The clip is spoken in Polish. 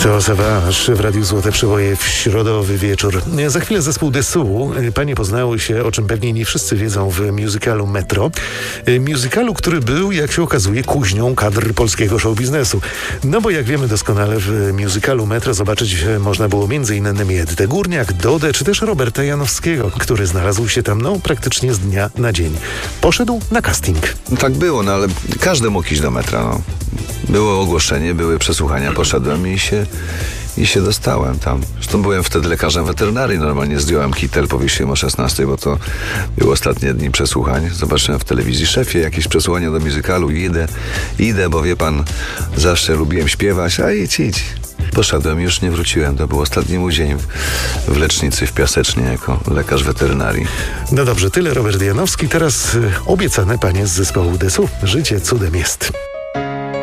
To Savage w Radiu Złote Przeboje w środowy wieczór. Za chwilę zespół Dessous. Panie poznały się, o czym pewnie nie wszyscy wiedzą, w musicalu Metro. Musicalu, który był, jak się okazuje, kuźnią kadr polskiego show biznesu. No bo jak wiemy doskonale, w musicalu Metro zobaczyć można było m.in. Edytę Górniak, Dodę, czy też Roberta Janowskiego, który znalazł się tam praktycznie z dnia na dzień. Poszedł na casting. Tak było, ale każdy mógł iść do metra. Było ogłoszenie, były przesłuchania, poszedłem i się dostałem tam. Zresztą byłem wtedy lekarzem weterynarii, normalnie zdjąłem kitel, powiesiłem o 16, bo to były ostatnie dni przesłuchań. Zobaczyłem w telewizji: szefie, jakieś przesłuchania do musicalu, idę, bo wie pan, zawsze lubiłem śpiewać, a idź. Poszedłem, już nie wróciłem. To był ostatni mój dzień w lecznicy w Piasecznie jako lekarz weterynarii. No dobrze, tyle Robert Janowski. Teraz obiecane panie z zespołu Dessous. Życie cudem jest.